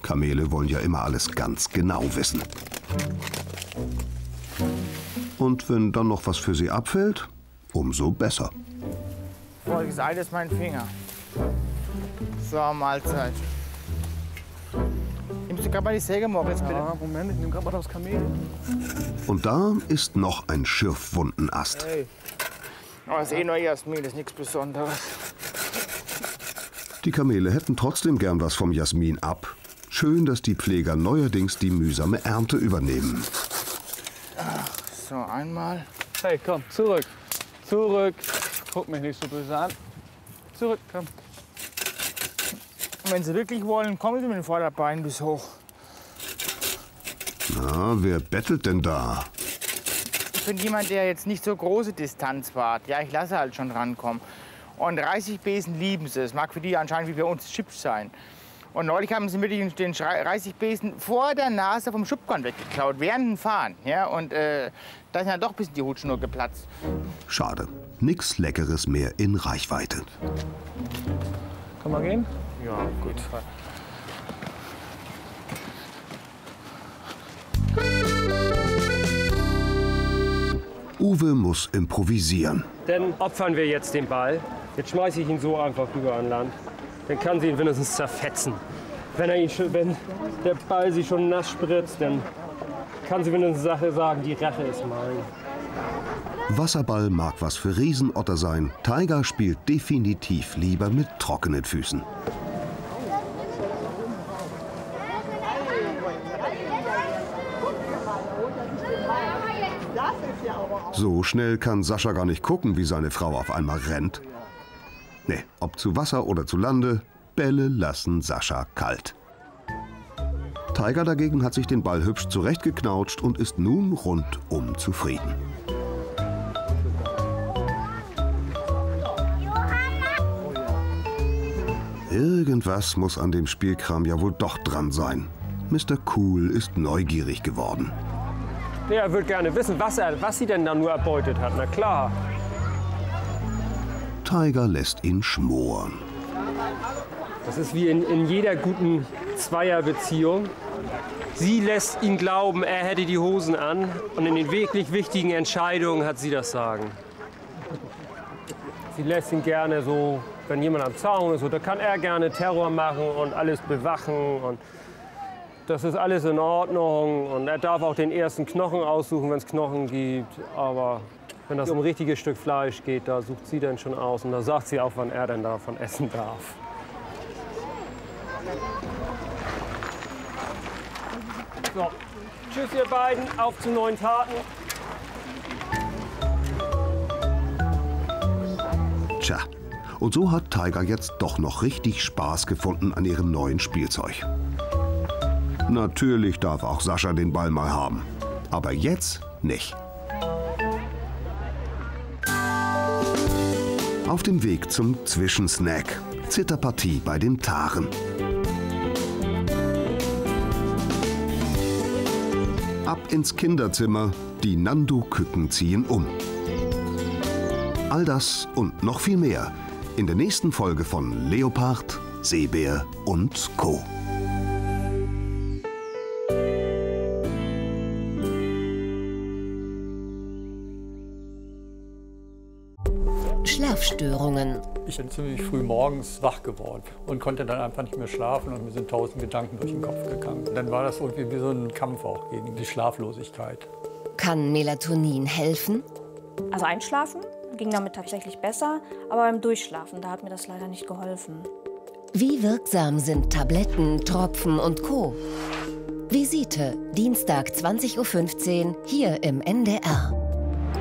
Kamele wollen ja immer alles ganz genau wissen. Und wenn dann noch was für sie abfällt, umso besser. Voriges Ei ist mein Finger. So, Mahlzeit. Nimmst du gerade mal die Säge, Moritz, bitte? Ja, Moment, ich nehme gerade mal das Kamel. Und da ist noch ein Schürfwundenast. Hey. Oh, das ist eh nur Jasmin, das ist nichts Besonderes. Die Kamele hätten trotzdem gern was vom Jasmin ab. Schön, dass die Pfleger neuerdings die mühsame Ernte übernehmen. Ach, so, einmal. Hey, komm, zurück. Zurück. Guck mich nicht so böse an. Zurück, komm. Und wenn Sie wirklich wollen, kommen Sie mit den Vorderbeinen bis hoch. Na, wer bettelt denn da? Ich bin jemand, der jetzt nicht so große Distanz wahrt. Ja, ich lasse halt schon rankommen. Und Reisigbesen lieben sie. Es mag für die anscheinend wie bei uns Chips sein. Und neulich haben sie mir den Reisigbesen vor der Nase vom Schubkorn weggeklaut, während dem Fahren. Ja, und da ist ja doch ein bisschen die Hutschnur geplatzt. Schade. Nix Leckeres mehr in Reichweite. Kann man gehen? Ja, gut. Uwe muss improvisieren. Dann opfern wir jetzt den Ball. Jetzt schmeiße ich ihn so einfach rüber an Land. Dann kann sie ihn wenigstens zerfetzen. Wenn der Ball sie schon nass spritzt, dann kann sie wenigstens sagen, die Rache ist mein. Wasserball mag was für Riesenotter sein. Tiger spielt definitiv lieber mit trockenen Füßen. So schnell kann Sascha gar nicht gucken, wie seine Frau auf einmal rennt. Nee, ob zu Wasser oder zu Lande, Bälle lassen Sascha kalt. Tiger dagegen hat sich den Ball hübsch zurechtgeknautscht und ist nun rundum zufrieden. Irgendwas muss an dem Spielkram ja wohl doch dran sein. Mr. Cool ist neugierig geworden. Ja, er würde gerne wissen, was sie denn da nur erbeutet hat. Na klar. Tiger lässt ihn schmoren. Das ist wie in jeder guten Zweierbeziehung. Sie lässt ihn glauben, er hätte die Hosen an. Und in den wirklich wichtigen Entscheidungen hat sie das Sagen. Sie lässt ihn gerne so, wenn jemand am Zaun ist, da kann er gerne Terror machen und alles bewachen. Und das ist alles in Ordnung. Und er darf auch den ersten Knochen aussuchen, wenn es Knochen gibt. Aber wenn das um ein richtiges Stück Fleisch geht, da sucht sie dann schon aus. Und da sagt sie auch, wann er denn davon essen darf. So, tschüss ihr beiden, auf zu neuen Taten. Tja, und so hat Tiger jetzt doch noch richtig Spaß gefunden an ihrem neuen Spielzeug. Natürlich darf auch Sascha den Ball mal haben, aber jetzt nicht. Auf dem Weg zum Zwischensnack, Zitterpartie bei den Taren. Ab ins Kinderzimmer, die Nandu-Küken ziehen um. All das und noch viel mehr in der nächsten Folge von Leopard, Seebär und Co. Schlafstörungen. Ich bin ziemlich früh morgens wach geworden und konnte dann einfach nicht mehr schlafen und mir sind 1000 Gedanken durch den Kopf gegangen. Und dann war das irgendwie wie so ein Kampf auch gegen die Schlaflosigkeit. Kann Melatonin helfen? Also einschlafen ging damit tatsächlich besser, aber beim Durchschlafen, da hat mir das leider nicht geholfen. Wie wirksam sind Tabletten, Tropfen und Co.? Visite, Dienstag 20:15 Uhr hier im NDR.